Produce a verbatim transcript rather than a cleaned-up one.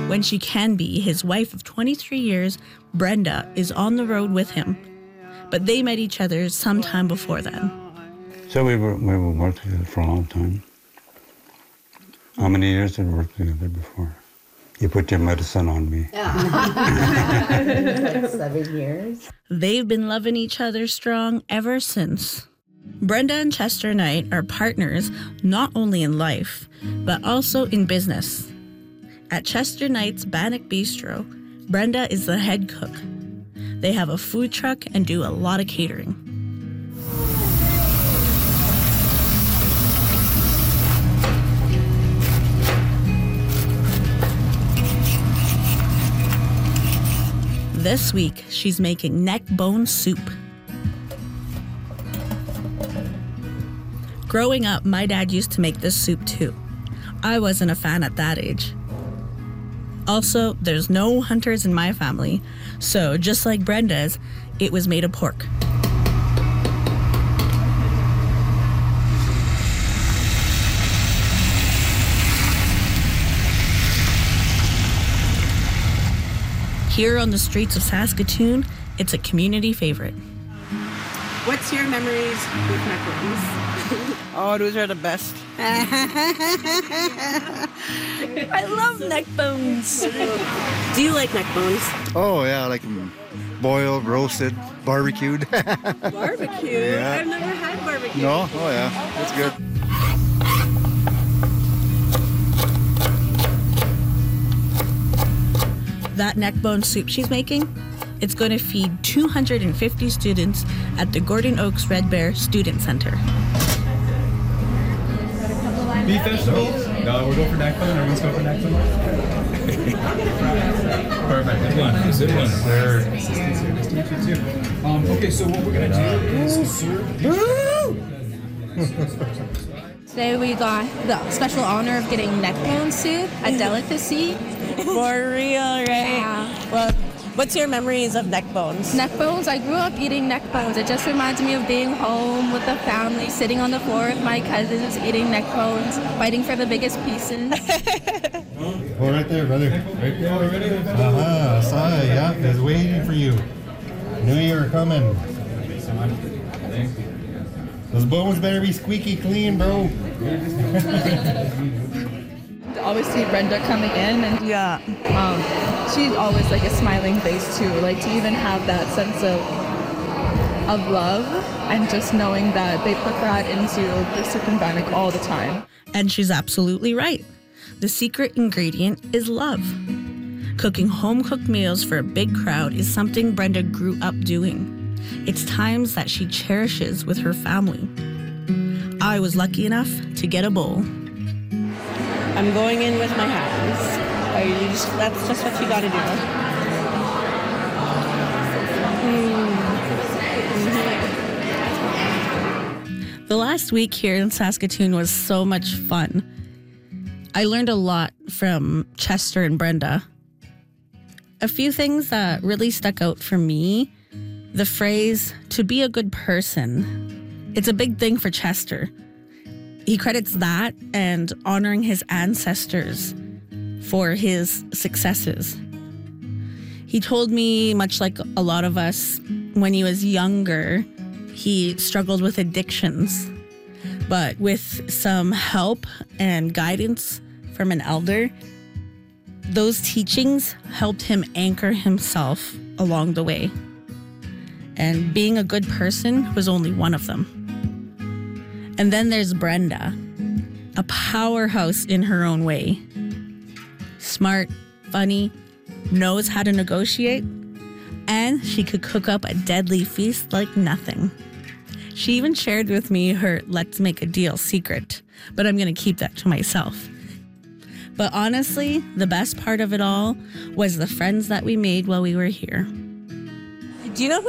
When she can be his wife of twenty-three years, Brenda is on the road with him. But they met each other sometime before then. So we were we were worked together for a long time. How many years did we work together before? You put your medicine on me. Like seven years. They've been loving each other strong ever since. Brenda and Chester Knight are partners not only in life, but also in business. At Chester Knight's Bannock Bistro, Brenda is the head cook. They have a food truck and do a lot of catering. This week, she's making neck bone soup. Growing up, my dad used to make this soup too. I wasn't a fan at that age. Also, there's no hunters in my family, so just like Brenda's, it was made of pork. Here on the streets of Saskatoon, it's a community favorite. What's your memories with macarons? Oh, those are the best. I love neck bones. Do you like neck bones? Oh, yeah, I like them boiled, roasted, barbecued. Barbecue? Yeah. I've never had barbecue. No? Oh, yeah, that's good. That neck bone soup she's making, it's going to feed two hundred fifty students at the Gordon Oaks Red Bear Student Center. Beef vegetables? No, we're going for neck bone, or let's go for neck bone. Perfect, good one, good one. Sir. Nice to meet you too. Um, okay, so what we're gonna do is serve. Today we got the special honor of getting neck bone soup, a delicacy. For real, right? Yeah. Well, what's your memories of neck bones? Neck bones, I grew up eating neck bones. It just reminds me of being home with the family, sitting on the floor with my cousins, eating neck bones, fighting for the biggest pieces. Oh, right there, brother. Right there already? Uh-huh, I saw it, yeah. I was waiting for you. Knew you were coming. Thank you so much. Thank you. Those bones better be squeaky clean, bro. To always see Brenda coming in, and Yeah. um, she's always like a smiling face too. Like to even have that sense of of love, and just knowing that they put that into the soup and bannock all the time. And she's absolutely right. The secret ingredient is love. Cooking home-cooked meals for a big crowd is something Brenda grew up doing. It's times that she cherishes with her family. I was lucky enough to get a bowl. I'm going in with my hands. Are you just, that's just what you gotta do. Mm. The last week here in Saskatoon was so much fun. I learned a lot from Chester and Brenda. A few things that really stuck out for me, the phrase, to be a good person. It's a big thing for Chester. He credits that and honoring his ancestors for his successes. He told me, much like a lot of us, when he was younger, he struggled with addictions. But with some help and guidance from an elder, those teachings helped him anchor himself along the way. And being a good person was only one of them. And then there's Brenda, a powerhouse in her own way. Smart, funny, knows how to negotiate, and she could cook up a deadly feast like nothing. She even shared with me her let's make a deal secret, but I'm going to keep that to myself. But honestly, the best part of it all was the friends that we made while we were here. Do you know who